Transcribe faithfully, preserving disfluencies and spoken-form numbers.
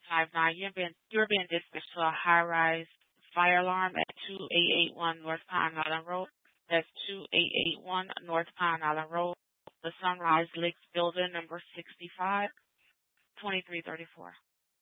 five nine. You're being, you're being dispatched to a high-rise fire alarm at two eight eight one North Pine Island Road. That's two eight eight one North Pine Island Road. The Sunrise Lakes Building, number sixty-five, twenty-three thirty-four.